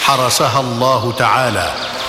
حرسها الله تعالى.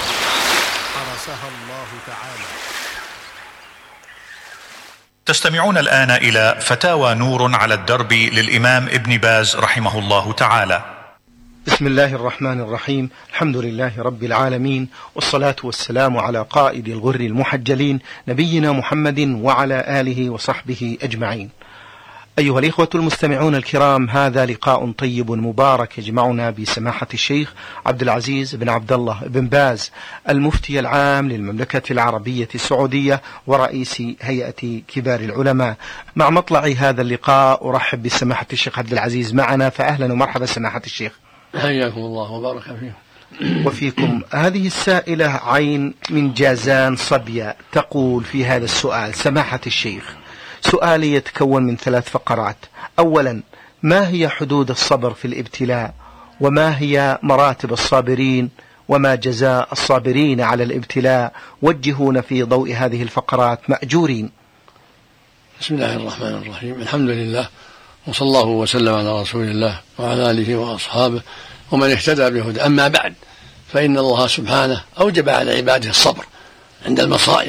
تستمعون الآن إلى فتاوى نور على الدرب للإمام ابن باز رحمه الله تعالى. بسم الله الرحمن الرحيم. الحمد لله رب العالمين، والصلاة والسلام على قائد الغر المحجلين نبينا محمد وعلى آله وصحبه أجمعين. أيها الإخوة المستمعون الكرام، هذا لقاء طيب مبارك يجمعنا بسماحة الشيخ عبد العزيز بن عبد الله بن باز، المفتي العام للمملكة العربية السعودية ورئيس هيئة كبار العلماء. مع مطلع هذا اللقاء أرحب بسماحة الشيخ عبد العزيز معنا، فأهلا ومرحبا سماحة الشيخ. حياكم الله وبارك فيكم. وفيكم. هذه السائلة عين من جازان صبية تقول في هذا السؤال: سماحة الشيخ، سؤالي يتكون من 3 فقرات. أولا، ما هي حدود الصبر في الابتلاء؟ وما هي مراتب الصابرين؟ وما جزاء الصابرين على الابتلاء؟ وجهونا في ضوء هذه الفقرات مأجورين. بسم الله الرحمن الرحيم. الحمد لله، وصلى الله وسلم على رسول الله وعلى آله وأصحابه ومن اهتدى بهدى. أما بعد، فإن الله سبحانه أوجب على عباده الصبر عند المصائب،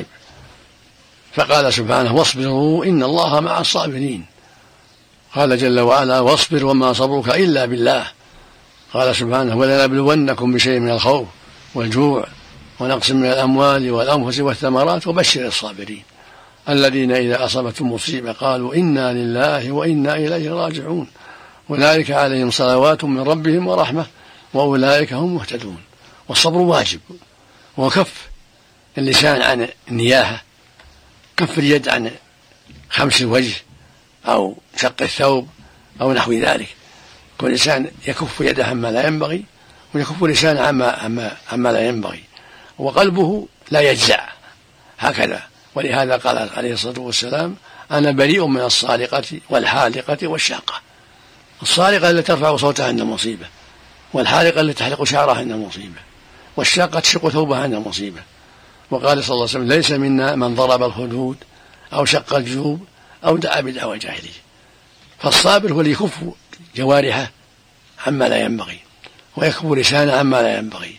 فقال سبحانه: واصبروا إن الله مع الصابرين. قال جل وعلا: واصبر وما صبرك إلا بالله. قال سبحانه: ولنبلونكم بشيء من الخوف والجوع ونقص من الأموال والأنفس والثمرات وبشر الصابرين الذين إذا أصابتهم مصيبة قالوا إنا لله وإنا إليه راجعون أولئك عليهم صلوات من ربهم ورحمة وأولئك هم مهتدون. والصبر واجب، وكف اللسان عن النياحة، كف اليد عن خمس الوجه أو شق الثوب أو نحو ذلك. كل إنسان يكف يده عما لا ينبغي، ويكف لسانه عما لا ينبغي، وقلبه لا يجزع هكذا. ولهذا قال عليه الصلاة والسلام: أنا بريء من الصارقة والحالقة والشاقة. الصارقة التي ترفع صوتها عند مصيبة، والحالقة التي تحلق شعرها عند مصيبة، والشاقة تشق ثوبها عند مصيبة. وقال صلى الله عليه وسلم: ليس منا من ضرب الخدود أو شق الجيوب أو دعا بدعوى الجاهلية. فالصابر هو اللي يكف جوارحه عما لا ينبغي، ويكف لسانه عما لا ينبغي،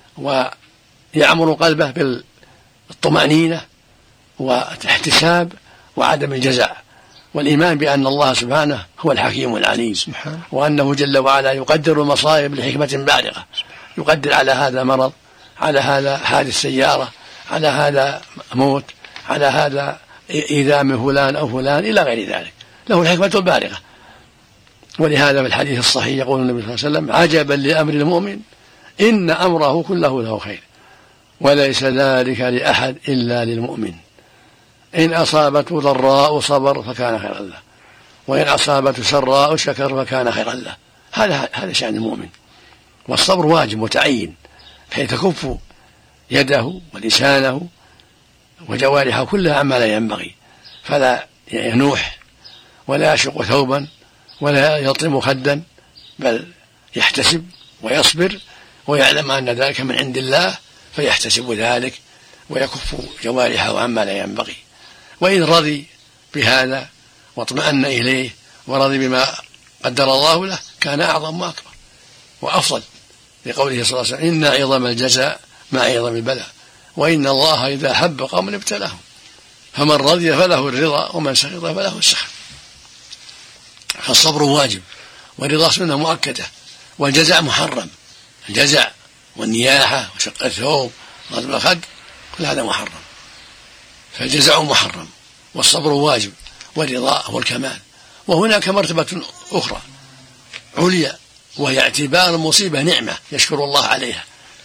ويعمر قلبه بالطمأنينة والاحتساب وعدم الجزع، والإيمان بأن الله سبحانه هو الحكيم العليم، وأنه جل وعلا يقدر المصائب لحكمة بالغة. يقدر على هذا مرض، على هذا حادث سيارة، على هذا موت، على هذا إيذاء من فلان أو فلان إلى غير ذلك، له الحكمة البالغة. ولهذا في الحديث الصحيح يقول النبي صلى الله عليه وسلم: عجبا لأمر المؤمن إن أمره كله له خير وليس ذلك لأحد إلا للمؤمن. إن أصابته ضراء صبر فكان خيرا له، وإن أصابته سراء شكر فكان خيرا له. هذا شأن المؤمن. والصبر واجب متعين، حيث تكف يده ولسانه وجوارحه كلها عما لا ينبغي، فلا ينوح ولا يشق ثوبا ولا يطعم خدا، بل يحتسب ويصبر ويعلم أن ذلك من عند الله فيحتسب ذلك ويكف جوارحه عما لا ينبغي. وإن رضي بهذا واطمأن إليه ورضي بما قدر الله له كان أعظم وأكبر وأفضل، لقوله صلى الله عليه وسلم: إن عظم الجزاء مع عظم البلاء، وإن الله إذا حب قوما ابتلاهم، فمن رضي فله الرضا ومن سخط فله السخط. فالصبر واجب، والرضا سنة مؤكدة، والجزاء محرم. الجزاء والنياحة وشق الثوب وضرب الخد كل هذا محرم، فالجزاء محرم والصبر واجب، والرضا هو الكمال. وهناك مرتبة أخرى عليا، وهي اعتبار المصيبة نعمة يشكر الله عليها،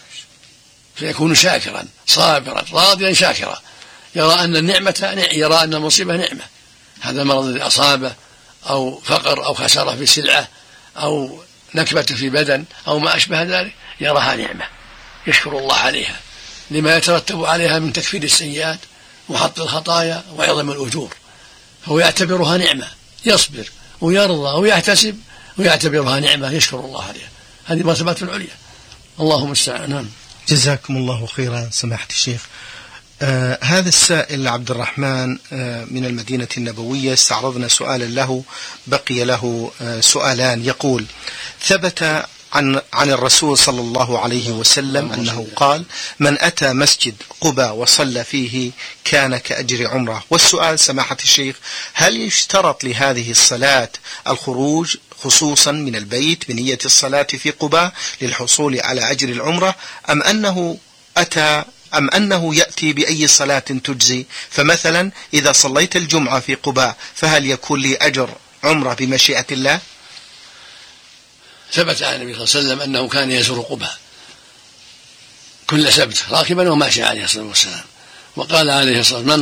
فيكون شاكرا صابرا راضيا شاكرا، يرى أن النعمة، يرى أن المصيبة نعمة. هذا المرض الذي أصابه أو فقر أو خسارة في سلعة أو نكبة في بدن أو ما أشبه ذلك، يراها نعمة يشكر الله عليها لما يترتب عليها من تكفير السيئات وحط الخطايا وعظم الأجور، فهو يعتبرها نعمة، يصبر ويرضى ويحتسب ويعتبرها نعمة يشكر الله عليها. هذه مرتبة العليا. اللهم استعان. نعم. جزاكم الله خيرا سماحة الشيخ. هذا السائل عبد الرحمن من المدينة النبوية، استعرضنا سؤالا له، بقي له سؤالان. يقول: ثبت عن الرسول صلى الله عليه وسلم أنه قال: من أتى مسجد قباء وصلى فيه كان كأجر عمره. والسؤال سماحة الشيخ: هل يشترط لهذه الصلاة الخروج خصوصا من البيت بنية الصلاة في قباء للحصول على أجر العمرة، أم أنه يأتي بأي صلاة تجزي؟ فمثلا إذا صليت الجمعة في قباء فهل يكون لي أجر عمرة بمشيئة الله؟ ثبت عن النبي صلى الله عليه وسلم أنه كان يزور قباء كل سبت راكبا وماشيا عليه الصلاة والسلام، وقال عليه الصلاة والسلام: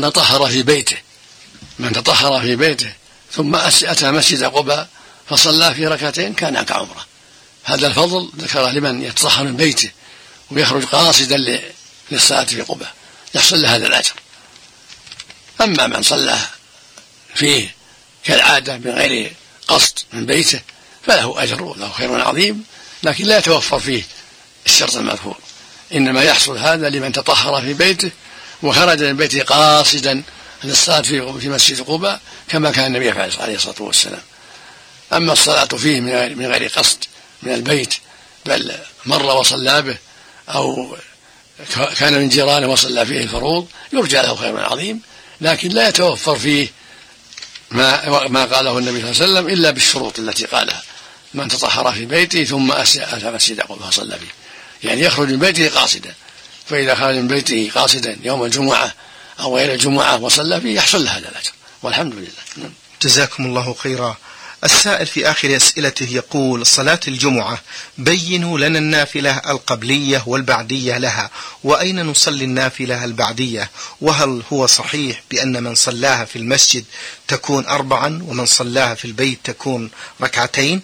من تطهر في بيته ثم أتى مسجد قباء فصلى في ركعتين كان كعمرة. هذا الفضل ذكره لمن يتطهر من بيته ويخرج قاصدا للصلاة في قباء، يحصل له هذا الأجر. أما من صلى فيه كالعادة بغير قصد من بيته فله أجر وله خير عظيم، لكن لا يتوفر فيه الشرط المذكور، إنما يحصل هذا لمن تطهر في بيته وخرج من بيته قاصدا للصلاة في مسجد قباء كما كان النبي يفعل عليه الصلاة والسلام. أما الصلاة فيه من غير قصد من البيت، بل مر وصلى به أو كان من جيرانه وصلى فيه الفروض، يرجى له خير عظيم، لكن لا يتوفر فيه ما قاله النبي صلى الله عليه وسلم إلا بالشروط التي قالها: من تطهر في بيته ثم أتى مسجد قباء فصلى فيه، يعني يخرج من بيته قاصدا. فإذا خرج من بيته قاصدا يوم الجمعة أو غير الجمعة وصلى فيه يحصل له هذا الأجر، والحمد لله. جزاكم الله خيرا. السائل في آخر أسئلته يقول: صلاة الجمعة بينوا لنا النافلة القبلية والبعدية لها، وأين نصلي النافلة البعدية؟ وهل هو صحيح بأن من صلاها في المسجد تكون 4 ومن صلاها في البيت تكون 2 ركعة؟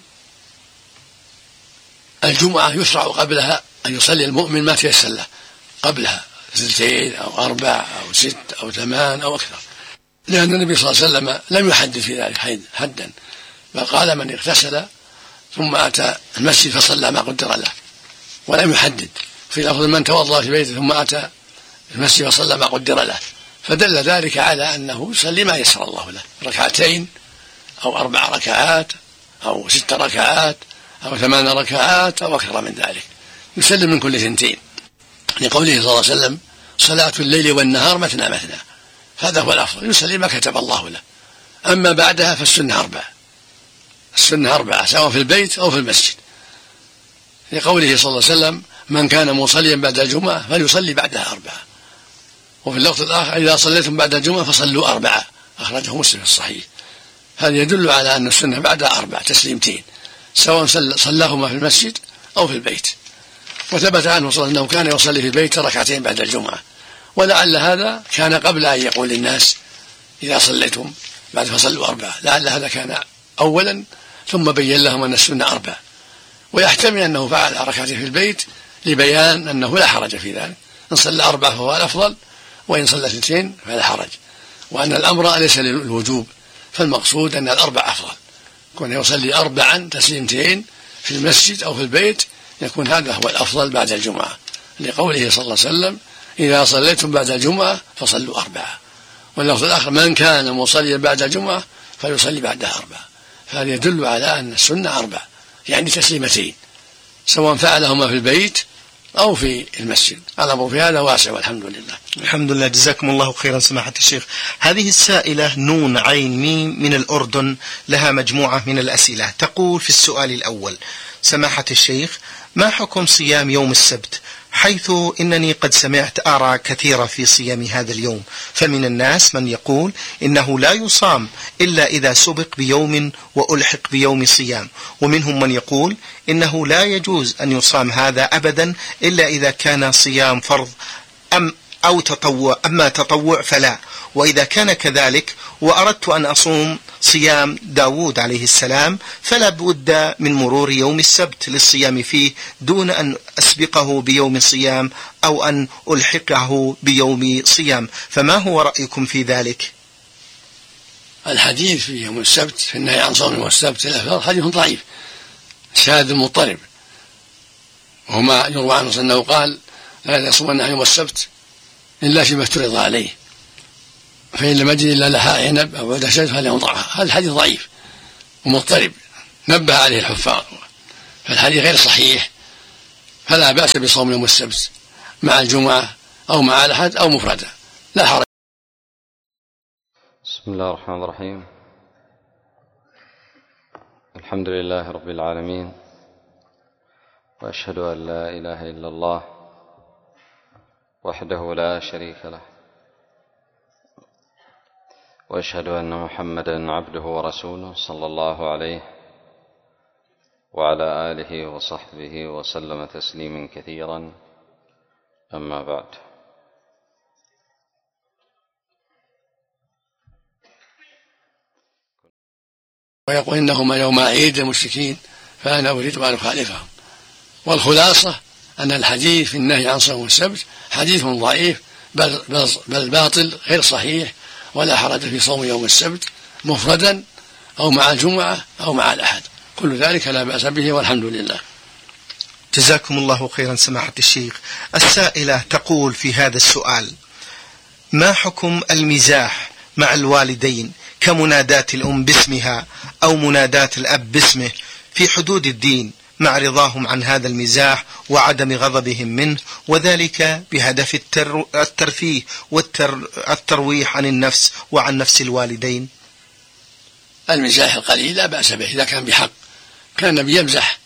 الجمعة يشرع قبلها أن يصلي المؤمن ما تيسر له قبلها 2 أو 4 أو 6 أو 8 أو أكثر، لأن النبي صلى الله عليه وسلم لم يحدد في ذلك حدا، بل قال: من اغتسل ثم أتى المسجد فصلى ما قدر له، ولم يحدد في لفظ: من توضأ في بيته ثم أتى المسجد فصلى ما قدر له، فدل ذلك على أنه يصلي ما يسر الله له، 2 أو 4 ركعات أو 6 ركعات أو 8 ركعات أو أكثر من ذلك، يسلم من كل 2، لقوله صلى الله عليه وسلم: صلاة الليل والنهار مثنى مثنى، هذا هو الأفضل، يسلم ما كتب الله له. أما بعدها فالسنة 4، السنة 4 سواء في البيت أو في المسجد، لقوله صلى الله عليه وسلم: من كان مصليا بعد الجمعة فليصلي بعدها 4. وفي اللفظ الآخر: إذا صليتم بعد الجمعة فصلوا 4، أخرجه مسلم في الصحيح. هذا يدل على أن السنة بعدها 4 تسليمتين، سواء صلاهما في المسجد أو في البيت. وثبت عنه صلى الله عليه وسلم أنه كان يصلي في البيت 2 بعد الجمعة، ولعل هذا كان قبل أن يقول للناس: إذا صليتم بعد فصلوا 4، لعل هذا كان أولا ثم بين لهم أن السنة 4. ويحتمل أنه فعل 2 في البيت لبيان أنه لا حرج في ذلك، إن صلى 4 فهو الأفضل، وإن صلى 2 فلا حرج، وأن الأمر ليس للوجوب، فالمقصود أن 4 أفضل، كون يصلي 4 تسليمتين في المسجد أو في البيت يكون هذا هو الأفضل بعد الجمعة، لقوله صلى الله عليه وسلم: إذا صليتم بعد الجمعة فصلوا 4. واللفظ الآخر: من كان مصليا بعد الجمعة فليصلي بعدها 4. فهذا يدل على أن السنة 4، يعني تسليمتين، سواء فعلهما في البيت أو في المسجد. الأمر في هذا واسع والحمد لله. الحمد لله، جزاكم الله خيرا سماحة الشيخ. هذه السائلة نون عين ميم من الأردن لها مجموعة من الأسئلة. تقول في السؤال الأول: سماحة الشيخ، ما حكم صيام يوم السبت؟ حيث إنني قد سمعت آراء كثيرة في صيام هذا اليوم، فمن الناس من يقول إنه لا يصام إلا إذا سبق بيوم وألحق بيوم صيام، ومنهم من يقول إنه لا يجوز أن يصام هذا أبدا إلا إذا كان صيام فرض أو تطوع، أما تطوع فلا. وإذا كان كذلك وأردت أن أصوم صيام داود عليه السلام فلا بد من مرور يوم السبت للصيام فيه دون أن أسبقه بيوم صيام أو أن ألحقه بيوم صيام، فما هو رأيكم في ذلك؟ الحديث في يوم السبت في النهي عن صوم يوم السبت حديث ضعيف شاذ مضطرب، وما يروى عنه أنه قال: لا يصومن يوم السبت إلا فيما افترض عليه، فإن لم يجد إلا لحاء عنب أو عود شجر فليمضعها. هذا الحديث ضعيف ومضطرب، نبه عليه الحفاظ فالحديث غير صحيح، فلا بأس بصوم يوم السبت مع الجمعة أو مع الأحد أو مفردا، لا حرج. بسم الله الرحمن الرحيم. الحمد لله رب العالمين، وأشهد أن لا إله إلا الله وحده لا شريك له، وأشهد أن محمدا عبده ورسوله صلى الله عليه وعلى آله وصحبه وسلم تسليما كثيرا. أما بعد، ويقول إنهما يوم عيد المشركين فأنا أريد أن أخالفهم. والخلاصة أن الحديث في النهي عن صوم السبت حديث ضعيف بل باطل غير صحيح، ولا حرج في صوم يوم السبت مفردا أو مع الجمعة أو مع الأحد، كل ذلك لا بأس به والحمد لله. جزاكم الله خيرا سماحة الشيخ. السائلة تقول في هذا السؤال: ما حكم المزاح مع الوالدين كمناداة الأم باسمها أو مناداة الأب باسمه في حدود الدين، مع رضاهم عن هذا المزاح وعدم غضبهم منه، وذلك بهدف الترفيه والترويح عن النفس وعن نفس الوالدين؟ المزاح القليل لا بأس به إذا كان بحق. كان النبي يمزح